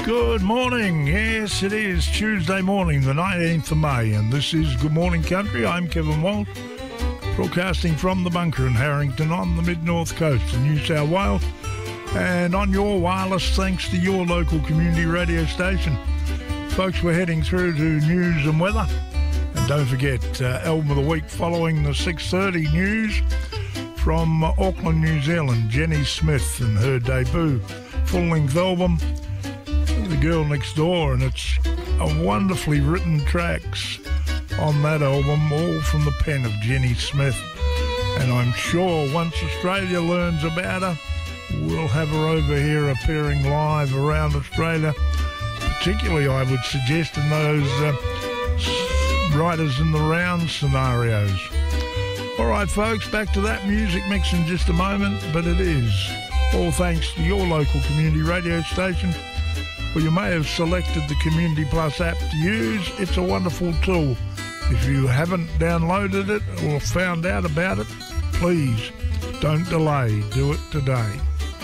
Good morning. Yes, it is Tuesday morning, the 19th of May, and this is Good Morning Country. I'm Kevin Walsh, broadcasting from the bunker in Harrington on the mid-north coast of New South Wales, and on your wireless thanks to your local community radio station. Folks, we're heading through to news and weather, and don't forget, album of the week following the 6:30 news from Auckland, New Zealand, Jenny Smith and her debut full-length album, The Girl Next Door, and it's a wonderfully written tracks on that album, all from the pen of Jenny Smith. And I'm sure once Australia learns about her, we'll have her over here appearing live around Australia, particularly I would suggest in those Riders in the Round scenarios. All right, folks, back to that music mix in just a moment, but it is all thanks to your local community radio station. Well, you may have selected the Community Plus app to use. It's a wonderful tool. If you haven't downloaded it or found out about it, please don't delay. Do it today.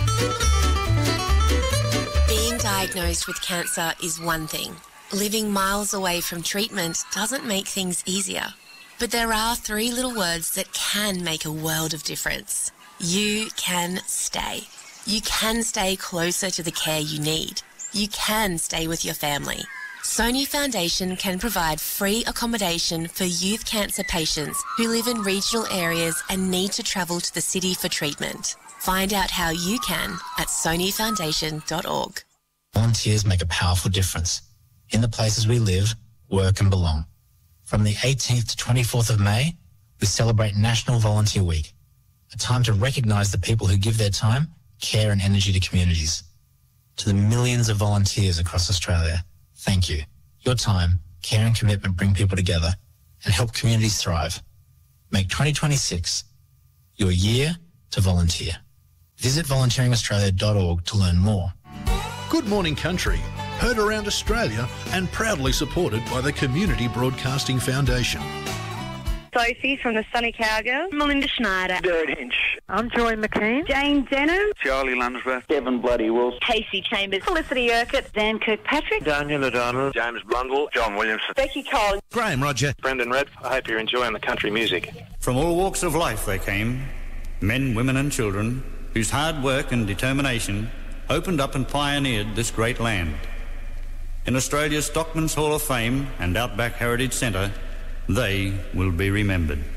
Being diagnosed with cancer is one thing. Living miles away from treatment doesn't make things easier. But there are three little words that can make a world of difference. You can stay. You can stay closer to the care you need. You can stay with your family. Sony Foundation can provide free accommodation for youth cancer patients who live in regional areas and need to travel to the city for treatment. Find out how you can at sonyfoundation.org. Volunteers make a powerful difference in the places we live, work and belong. From the 18th to 24th of May, we celebrate National Volunteer Week, a time to recognise the people who give their time, care and energy to communities. To the millions of volunteers across Australia, thank you. Your time, care and commitment bring people together and help communities thrive. Make 2026 your year to volunteer. Visit volunteeringaustralia.org to learn more. Good Morning Country, heard around Australia and proudly supported by the Community Broadcasting Foundation. Sophie from the Sunny Cowgirls. Melinda Schneider. Derek Hinch. I'm Joy McKean. Jane Denham. Charlie Lunsworth. Kevin Bloody Wolf. Casey Chambers. Felicity Urquhart. Dan Kirkpatrick. Daniel O'Donnell. James Blundell. John Williamson. Becky Cole. Graham Roger. Brendan Red. I hope you're enjoying the country music. From all walks of life they came, men, women and children, whose hard work and determination opened up and pioneered this great land. In Australia's Stockman's Hall of Fame and Outback Heritage Centre, they will be remembered.